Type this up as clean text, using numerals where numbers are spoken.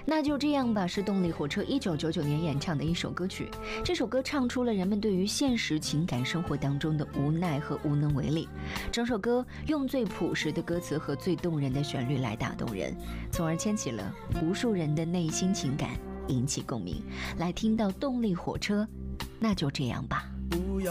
那就这样吧，是动力火车1999年演唱的一首歌曲。这首歌唱出了人们对于现实情感生活当中的无奈和无能为力。整首歌用最朴实的歌词和最动人的旋律来打动人，从而牵起了无数人的内心情感，引起共鸣。来听到动力火车，那就这样吧。